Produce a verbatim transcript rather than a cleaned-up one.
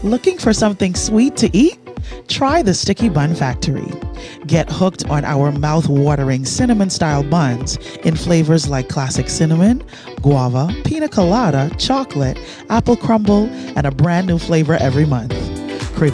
Looking for something sweet to eat? Try the Sticky Bun Factory. Get hooked on our mouth-watering cinnamon-style buns in flavors like classic cinnamon, guava, pina colada, chocolate, apple crumble, and a brand new flavor every month.